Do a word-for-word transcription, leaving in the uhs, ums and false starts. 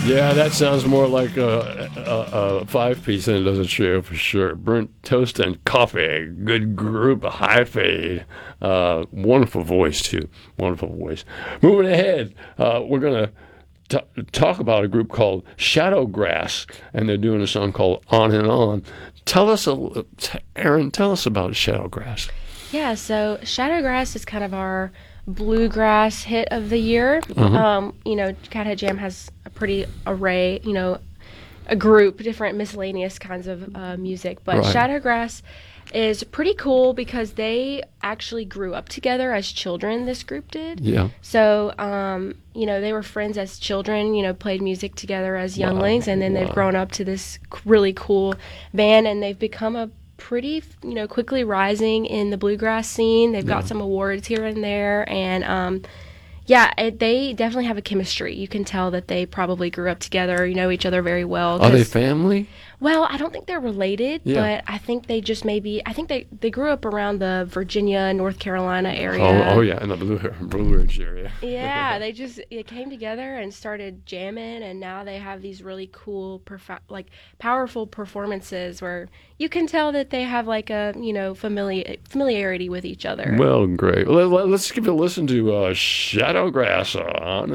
Yeah, that sounds more like a, a, a five-piece than it does a trio for sure. Burnt toast and coffee. Good group, high fade. Uh, wonderful voice, too. Wonderful voice. Moving ahead, uh, we're going to talk about a group called Shadowgrass, and they're doing a song called On and On. Tell us, a, Aaron, tell us about Shadowgrass. Yeah, so Shadowgrass is kind of our bluegrass hit of the year. Uh-huh. Um, you know, Cathead Jam has a pretty array, you know, a group, different miscellaneous kinds of uh, music. But Right. Shadowgrass is pretty cool because they actually grew up together as children, this group did. Yeah. So, um, you know, they were friends as children, you know, played music together as younglings, Wow. and then Wow. they've grown up to this really cool band, and they've become a pretty, you know, quickly rising in the bluegrass scene. They've got Yeah. some awards here and there, and um, yeah, it, they definitely have a chemistry. You can tell that they probably grew up together, you know each other very well. Are they 'cause- family? well, I don't think they're related, Yeah. but I think they just maybe, I think they, they grew up around the Virginia, North Carolina area. Oh, oh yeah, in the Blue, Blue Ridge area. Yeah, they just it came together and started jamming, and now they have these really cool, perf- like powerful performances where you can tell that they have like a you know famili- familiarity with each other. Well, great. Let, let, let's give it a listen to uh, Shadowgrass on